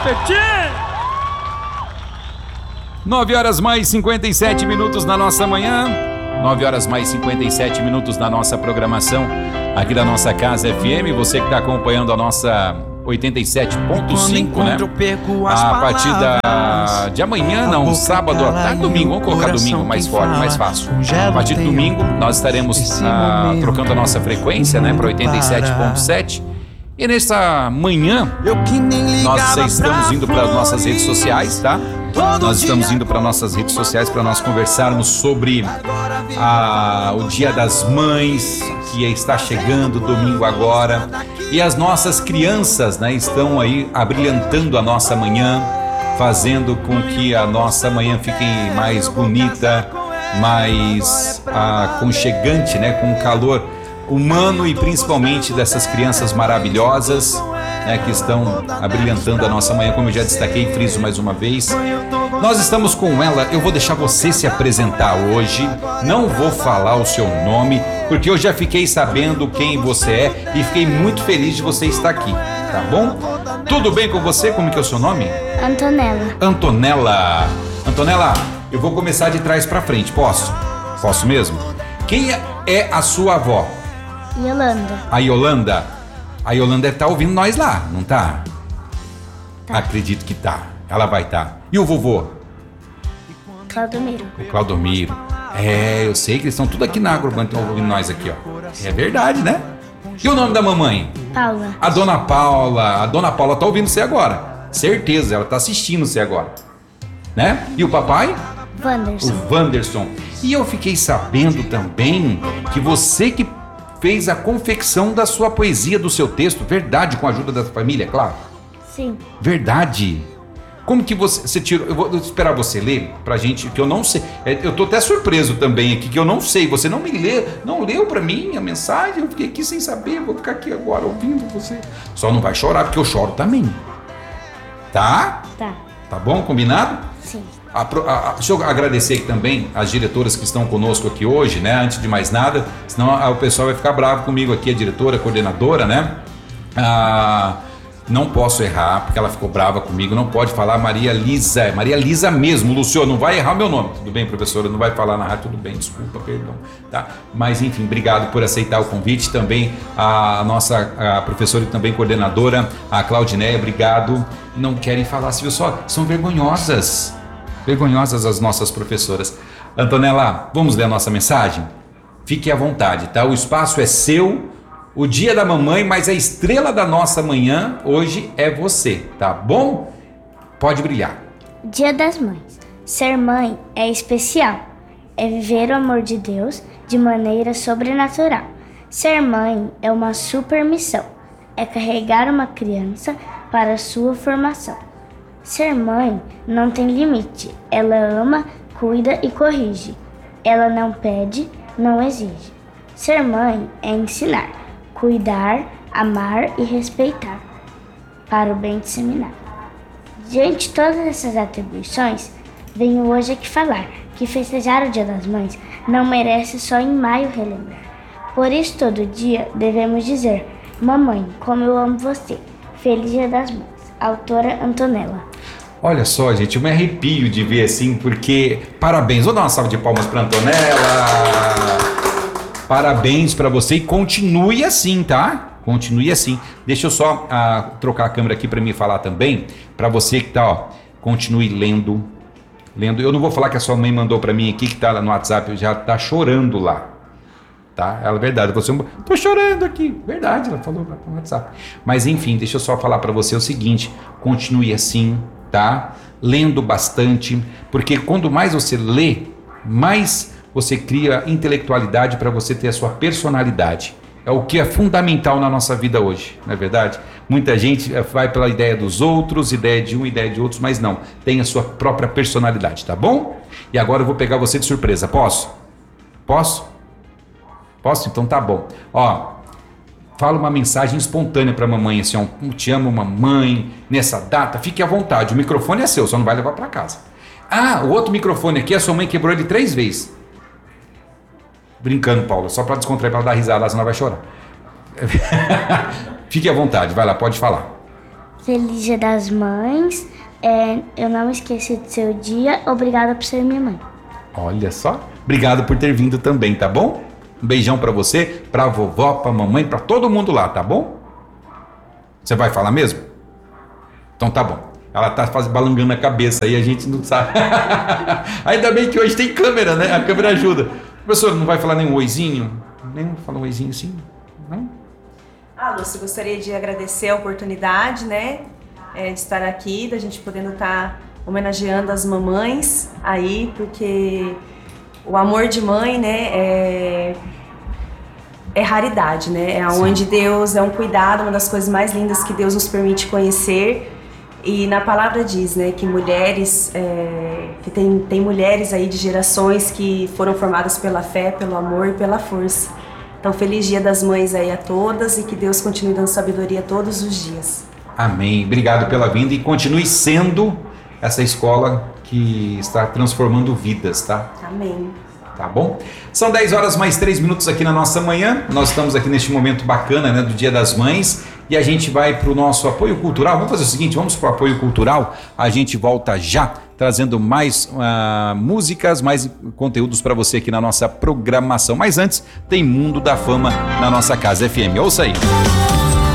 Espetinho! 9 horas mais 57 minutos na nossa manhã. 9 horas mais 57 minutos na nossa programação aqui da nossa Casa FM. Você que está acompanhando a nossa 87.5, né? A partir de amanhã, não, sábado, domingo, vamos colocar domingo mais forte, mais fácil. A partir de domingo nós estaremos trocando a nossa frequência, né, para 87.7. E nessa manhã nós estamos indo para as nossas redes sociais, tá? Nós estamos indo para nossas redes sociais para nós conversarmos sobre o Dia das Mães, que está chegando domingo agora. E as nossas crianças, né, estão aí abrilhantando a nossa manhã, fazendo com que a nossa manhã fique mais bonita, mais aconchegante, né, com o calor humano e principalmente dessas crianças maravilhosas, né, que estão abrilhantando a nossa manhã, como eu já destaquei e friso mais uma vez. Nós estamos com ela, eu vou deixar você se apresentar hoje, não vou falar o seu nome, porque eu já fiquei sabendo quem você é e fiquei muito feliz de você estar aqui, tá bom? Tudo bem com você? Como que é o seu nome? Antonella. Antonella, eu vou começar de trás pra frente, posso? Posso mesmo? Quem é a sua avó? Yolanda. A Yolanda? A Yolanda tá ouvindo nós lá, não tá? Tá. Acredito que tá. Ela vai tá. E o vovô? Claudomiro. O Claudomiro. Eu sei que eles estão tudo aqui na Agroband, estão ouvindo nós aqui, ó. É verdade, né? E o nome da mamãe? Paula. A Dona Paula. A Dona Paula tá ouvindo você agora. Certeza, ela tá assistindo você agora. Né? E o papai? Wanderson. O Wanderson. E eu fiquei sabendo também que você que fez a confecção da sua poesia, do seu texto, verdade, com a ajuda da família, claro? Sim. Verdade. Como que você tirou? Eu vou esperar você ler pra gente, que eu não sei. Eu tô até surpreso também aqui, que eu não sei. Você não leu pra mim a mensagem, eu fiquei aqui sem saber, vou ficar aqui agora ouvindo você. Só não vai chorar, porque eu choro também. Tá? Tá. Tá bom? Combinado? Sim. Deixa eu agradecer aqui também as diretoras que estão conosco aqui hoje, né? Antes de mais nada, senão o pessoal vai ficar bravo comigo aqui, a diretora, a coordenadora, né? Não posso errar, porque ela ficou brava comigo, não pode falar Maria Lisa mesmo, Luciano, não vai errar meu nome. Tudo bem, professora, não vai falar na rádio, tudo bem, desculpa, perdão, tá? Mas enfim, obrigado por aceitar o convite, também a professora e também coordenadora, a Claudinéia, obrigado. Não querem falar, se viu só, são vergonhosas as nossas professoras. Antonella, vamos ler a nossa mensagem? Fique à vontade, tá? O espaço é seu, o dia da mamãe, mas a estrela da nossa manhã hoje é você, tá bom? Pode brilhar. Dia das Mães. Ser mãe é especial. É viver o amor de Deus de maneira sobrenatural. Ser mãe é uma super missão. É carregar uma criança para a sua formação. Ser mãe não tem limite. Ela ama, cuida e corrige. Ela não pede, não exige. Ser mãe é ensinar, cuidar, amar e respeitar, para o bem disseminar. Diante de todas essas atribuições, venho hoje aqui falar que festejar o Dia das Mães não merece só em maio relembrar. Por isso, todo dia devemos dizer: mamãe, como eu amo você. Feliz Dia das Mães. Autora Antonella. Olha só, gente, eu me arrepio de ver assim, porque parabéns, vou dar uma salva de palmas para Antonella. Parabéns para você e continue assim, tá? Continue assim. Deixa eu só trocar a câmera aqui para mim falar também, para você que tá, ó, continue lendo. Eu não vou falar que a sua mãe mandou para mim aqui, que tá lá no WhatsApp, já tá chorando lá. Tá? Ela é verdade, você tô chorando aqui, verdade, ela falou no WhatsApp. Mas enfim, deixa eu só falar para você o seguinte: continue assim, tá? Lendo bastante, porque quando mais você lê, mais você cria intelectualidade para você ter a sua personalidade. É o que é fundamental na nossa vida hoje, não é verdade? Muita gente vai pela ideia dos outros, ideia de um, ideia de outros, mas não, tem a sua própria personalidade, tá bom? E agora eu vou pegar você de surpresa, posso? Posso? Posso? Então tá bom. Ó, fala uma mensagem espontânea pra mamãe, assim, ó, te amo, mamãe, nessa data, fique à vontade, o microfone é seu, só não vai levar pra casa. O outro microfone aqui, a sua mãe quebrou ele 3 vezes. Brincando, Paula, só pra descontrair, pra ela dar risada, senão ela vai chorar. Fique à vontade, vai lá, pode falar. Feliz Dia das Mães. Eu não esqueci do seu dia. Obrigada por ser minha mãe. Olha só. Obrigado por ter vindo também, tá bom? Um beijão pra você, pra vovó, pra mamãe, pra todo mundo lá, tá bom? Você vai falar mesmo? Então tá bom. Ela tá balangando a cabeça aí, a gente não sabe. Ainda bem que hoje tem câmera, né? A câmera ajuda. Professor, não vai falar nenhum oizinho? Nem falar um oizinho assim? Não? Lúcia, gostaria de agradecer a oportunidade, né? De estar aqui, da gente podendo estar homenageando as mamães aí, porque o amor de mãe, né, é raridade, né? É onde Deus é um cuidado, uma das coisas mais lindas que Deus nos permite conhecer. E na palavra diz, né, que mulheres, que tem mulheres aí de gerações que foram formadas pela fé, pelo amor e pela força. Então, feliz Dia das Mães aí a todas e que Deus continue dando sabedoria todos os dias. Amém. Obrigado pela vinda e continue sendo essa escola que está transformando vidas, tá? Amém. Tá bom? São 10 horas mais 3 minutos aqui na nossa manhã. Nós estamos aqui neste momento bacana, né, do Dia das Mães. E a gente vai para o nosso apoio cultural. Vamos fazer o seguinte, vamos para o apoio cultural. A gente volta já, trazendo mais músicas, mais conteúdos para você aqui na nossa programação. Mas antes, tem Mundo da Fama na nossa Casa FM. Ouça aí.